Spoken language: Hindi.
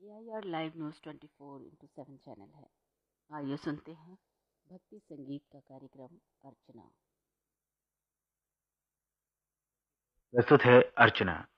AIR लाइव न्यूज़ 24/7 चैनल है। आइए सुनते हैं भक्ति संगीत का कार्यक्रम अर्चना। प्रस्तुत है अर्चना।